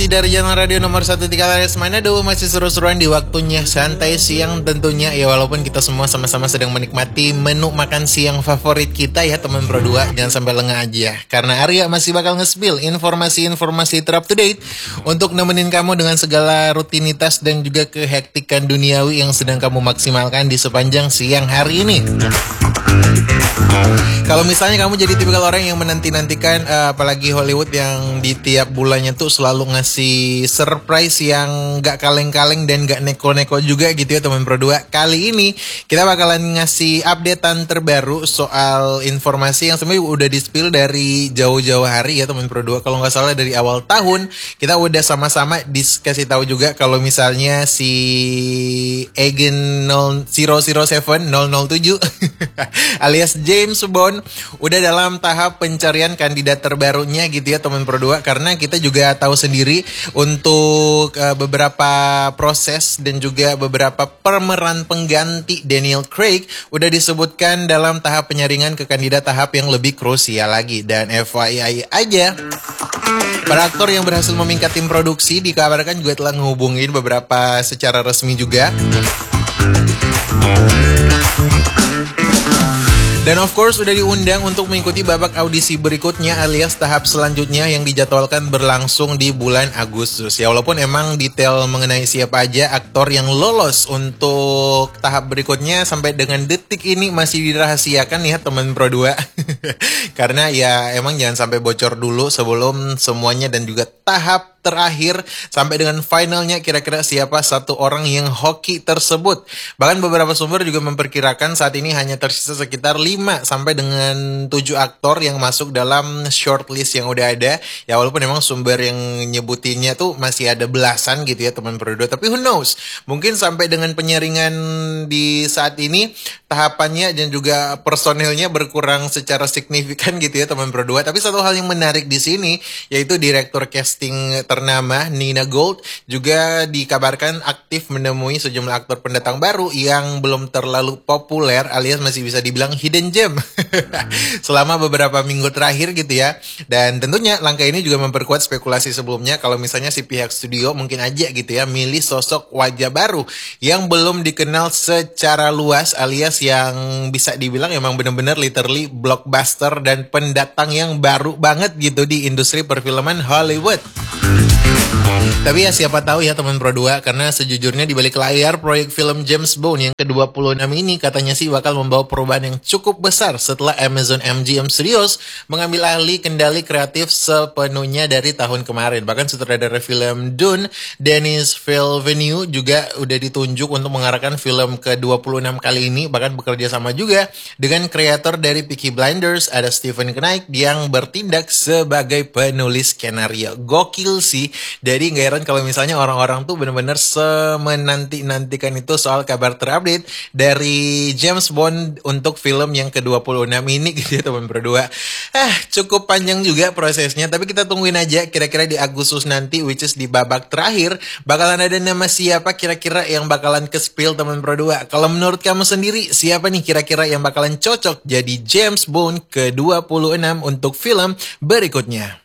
Masih dari Channel Radio nomor 1 3 Manado. Masih seru-seruan di waktunya santai siang tentunya. Ya walaupun kita semua sama-sama sedang menikmati menu makan siang favorit kita ya teman Pro 2. Jangan sampai lengah aja, karena Arya masih bakal nge-spill informasi-informasi terupdate to date untuk nemenin kamu dengan segala rutinitas dan juga kehektikan duniawi yang sedang kamu maksimalkan di sepanjang siang hari ini. Kalau misalnya kamu jadi tipikal orang yang menanti-nantikan apalagi Hollywood yang di tiap bulannya tuh selalu ngasih surprise yang gak kaleng-kaleng dan gak neko-neko juga gitu ya teman Pro 2. Kali ini kita bakalan ngasih updatean terbaru soal informasi yang sebenarnya udah di-spill dari jauh-jauh hari ya teman Pro 2. Kalau gak salah dari awal tahun kita udah sama-sama dikasih tahu juga kalau misalnya si Agent 007 alias James Bond udah dalam tahap pencarian kandidat terbarunya gitu ya teman Pro 2. Karena kita juga tahu sendiri untuk beberapa proses dan juga beberapa pemeran pengganti Daniel Craig udah disebutkan dalam tahap penyaringan ke kandidat tahap yang lebih krusial lagi. Dan FYI aja, para aktor yang berhasil memingkat tim produksi dikabarkan juga telah menghubungin beberapa secara resmi juga. Dan of course udah diundang untuk mengikuti babak audisi berikutnya alias tahap selanjutnya yang dijadwalkan berlangsung di bulan Agustus. Ya walaupun emang detail mengenai siapa aja aktor yang lolos untuk tahap berikutnya sampai dengan detik ini masih dirahasiakan ya teman Pro 2. Karena ya emang jangan sampai bocor dulu sebelum semuanya dan juga tahap terakhir sampai dengan finalnya kira-kira siapa satu orang yang hoki tersebut. Bahkan beberapa sumber juga memperkirakan saat ini hanya tersisa sekitar 5 sampai dengan 7 aktor yang masuk dalam shortlist yang udah ada. Ya walaupun memang sumber yang nyebutinnya tuh masih ada belasan gitu ya teman Pro 2. Tapi who knows, mungkin sampai dengan penyaringan di saat ini tahapannya dan juga personilnya berkurang secara signifikan gitu ya teman Pro 2. Tapi satu hal yang menarik di sini yaitu direktur casting ternama Nina Gold juga dikabarkan aktif menemui sejumlah aktor pendatang baru yang belum terlalu populer alias masih bisa dibilang hidden gem selama beberapa minggu terakhir gitu ya. Dan tentunya langkah ini juga memperkuat spekulasi sebelumnya kalau misalnya si pihak studio mungkin aja gitu ya milih sosok wajah baru yang belum dikenal secara luas alias yang bisa dibilang emang bener-bener literally blockbuster dan pendatang yang baru banget gitu di industri perfilman Hollywood. Tapi ya siapa tahu ya teman Pro 2, karena sejujurnya di balik layar proyek film James Bond yang ke-26 ini katanya sih bakal membawa perubahan yang cukup besar setelah Amazon MGM Studios mengambil alih kendali kreatif sepenuhnya dari tahun kemarin. Bahkan sutradara film Dune, Denis Villeneuve juga udah ditunjuk untuk mengarahkan film ke-26 kali ini, bahkan bekerja sama juga dengan kreator dari Peaky Blinders, ada Stephen Knight yang bertindak sebagai penulis skenario. Gokil sih. Jadi nggak heran kalau misalnya orang-orang tuh benar-benar semenanti-nantikan itu soal kabar terupdate dari James Bond untuk film yang ke-26 ini gitu ya teman Pro 2. Cukup panjang juga prosesnya, tapi kita tungguin aja kira-kira di Agustus nanti, which is di babak terakhir, bakalan ada nama siapa kira-kira yang bakalan ke-spill teman Pro 2. Kalau menurut kamu sendiri, siapa nih kira-kira yang bakalan cocok jadi James Bond ke-26 untuk film berikutnya?